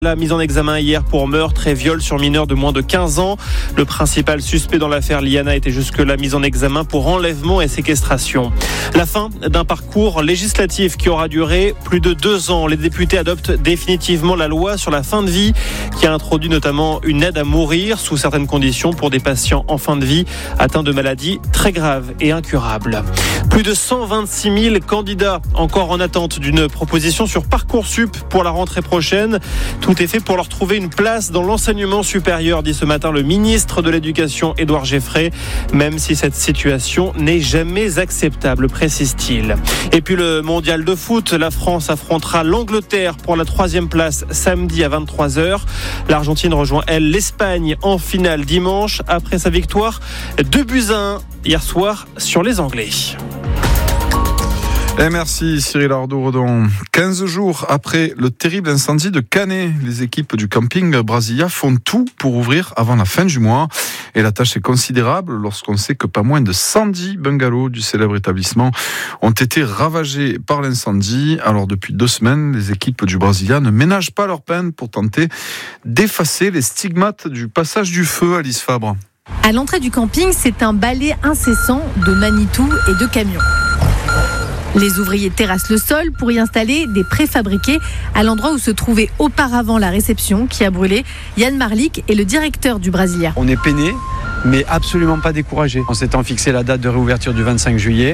La mise en examen hier pour meurtre et viol sur mineur de moins de 15 ans. Le principal suspect dans l'affaire Liana était jusque-là mis en examen pour enlèvement et séquestration. La fin d'un parcours législatif qui aura duré plus de 2 ans. Les députés adoptent définitivement la loi sur la fin de vie qui a introduit notamment une aide à mourir sous certaines conditions pour des patients en fin de vie atteints de maladies très graves et incurables. Plus de 126 000 candidats encore en attente d'une proposition sur Parcoursup pour la rentrée prochaine. Tout est fait pour leur trouver une place dans l'enseignement supérieur, dit ce matin le ministre de l'Éducation, Édouard Geffray, même si cette situation n'est jamais acceptable, précise-t-il. Et puis le mondial de foot, la France affrontera l'Angleterre pour la 3e place samedi à 23h. L'Argentine rejoint, elle, l'Espagne en finale dimanche après sa victoire 2-1 hier soir sur les Anglais. Et merci Cyril Ardo-Redon. 15 jours après le terrible incendie de Canet, les équipes du camping Brasilia font tout pour ouvrir avant la fin du mois. Et la tâche est considérable lorsqu'on sait que pas moins de 110 bungalows du célèbre établissement ont été ravagés par l'incendie. Alors depuis 2 semaines, les équipes du Brasilia ne ménagent pas leur peine pour tenter d'effacer les stigmates du passage du feu. Alice Fabre. À l'entrée du camping, c'est un balai incessant de Manitou et de camions. Les ouvriers terrassent le sol pour y installer des préfabriqués à l'endroit où se trouvait auparavant la réception qui a brûlé. Yann Marlik est le directeur du Brasilia. On est peiné, mais absolument pas découragé. En s'étant fixé la date de réouverture du 25 juillet,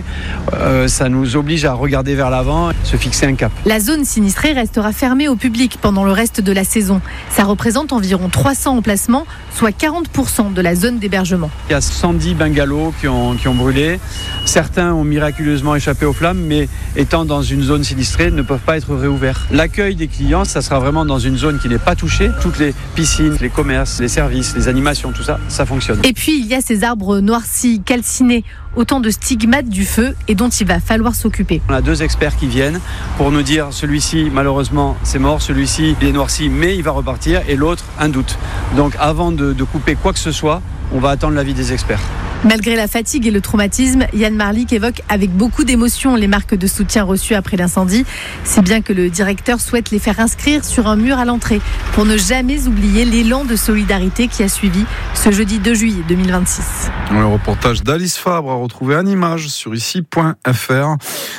ça nous oblige à regarder vers l'avant, se fixer un cap. La zone sinistrée restera fermée au public pendant le reste de la saison. Ça représente environ 300 emplacements, soit 40% de la zone d'hébergement. Il y a 110 bungalows qui ont brûlé. Certains ont miraculeusement échappé aux flammes, mais étant dans une zone sinistrée, ne peuvent pas être réouverts. L'accueil des clients, ça sera vraiment dans une zone qui n'est pas touchée. Toutes les piscines, les commerces, les services, les animations, tout ça, ça fonctionne. Et puis, il y a ces arbres noircis, calcinés, autant de stigmates du feu et dont il va falloir s'occuper. On a 2 experts qui viennent pour nous dire celui-ci, malheureusement, c'est mort, celui-ci, il est noirci, mais il va repartir, et l'autre, un doute. Donc, avant de couper quoi que ce soit, on va attendre l'avis des experts. Malgré la fatigue et le traumatisme, Yann Marlik évoque avec beaucoup d'émotion les marques de soutien reçues après l'incendie. Si bien que le directeur souhaite les faire inscrire sur un mur à l'entrée pour ne jamais oublier l'élan de solidarité qui a suivi ce jeudi 2 juillet 2026. Le reportage d'Alice Fabre à retrouver en image sur ici.fr.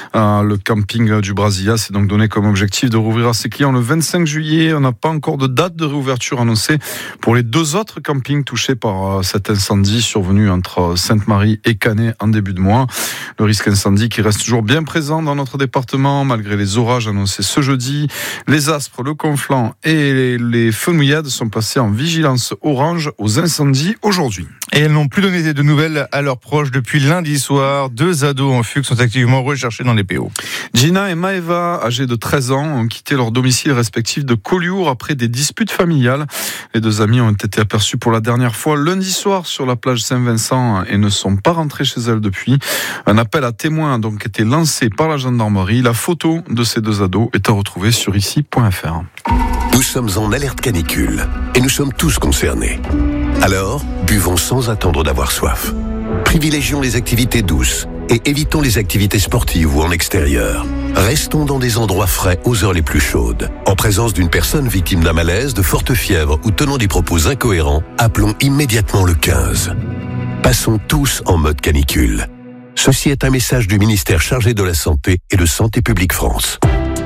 Le camping du Brasilia s'est donc donné comme objectif de rouvrir à ses clients le 25 juillet. On n'a pas encore de date de réouverture annoncée pour les 2 autres campings touchés par cet incendie survenu entre Sainte-Marie et Canet en début de mois. Le risque incendie qui reste toujours bien présent dans notre département malgré les orages annoncés ce jeudi. Les aspres, le conflant et les fenouillades sont passés en vigilance orange aux incendies aujourd'hui. Et elles n'ont plus donné de nouvelles à leurs proches depuis lundi soir. 2 ados en fugue sont activement recherchés dans les PO. Gina et Maëva, âgés de 13 ans, ont quitté leur domicile respectif de Collioure après des disputes familiales. Les 2 amies ont été aperçues pour la dernière fois lundi soir sur la plage Saint-Vincent et ne sont pas rentrées chez elles depuis. Un appel à témoins a donc été lancé par la gendarmerie. La photo de ces 2 ados est à retrouver sur ici.fr. Nous sommes en alerte canicule et nous sommes tous concernés. Alors, buvons sans attendre d'avoir soif. Privilégions les activités douces et évitons les activités sportives ou en extérieur. Restons dans des endroits frais aux heures les plus chaudes. En présence d'une personne victime d'un malaise, de forte fièvre ou tenant des propos incohérents, appelons immédiatement le 15. Passons tous en mode canicule. Ceci est un message du ministère chargé de la Santé et de Santé publique France.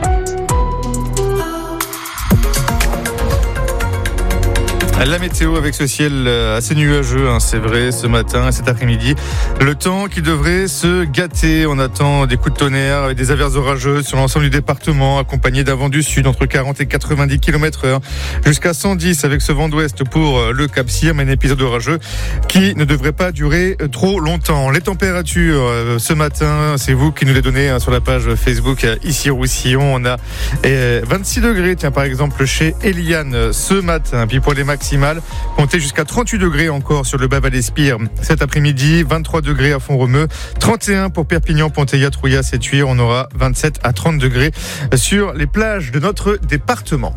La météo avec ce ciel assez nuageux, c'est vrai, ce matin et cet après-midi. Le temps qui devrait se gâter. On attend des coups de tonnerre avec des averses orageuses sur l'ensemble du département, accompagnées d'un vent du sud entre 40 et 90 km/h, jusqu'à 110 avec ce vent d'ouest pour le Cap-Cyr, mais un épisode orageux qui ne devrait pas durer trop longtemps. Les températures ce matin, c'est vous qui nous les donnez sur la page Facebook ici Roussillon. On a 26 degrés, par exemple chez Eliane ce matin. Puis pour les maximales, comptez jusqu'à 38 degrés encore sur le Bas-Val-Espire cet après-midi, 23 degrés à Font-Romeu, 31 pour Perpignan, Ponteilla, Trouillas et Tuire. On aura 27 à 30 degrés sur les plages de notre département.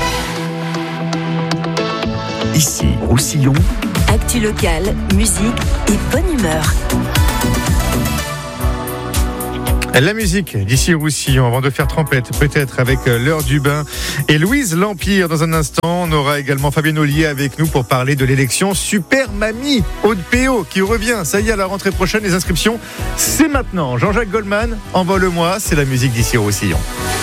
Ici, Roussillon. Actu locale, musique et bonne humeur. La musique d'ici Roussillon, avant de faire trempette, peut-être avec l'heure du bain et Louise L'Empire. Dans un instant, on aura également Fabienne Ollier avec nous pour parler de l'élection Super Mamie Aude PO qui revient. Ça y est, à la rentrée prochaine, les inscriptions, c'est maintenant. Jean-Jacques Goldman, envole-moi, c'est la musique d'ici Roussillon.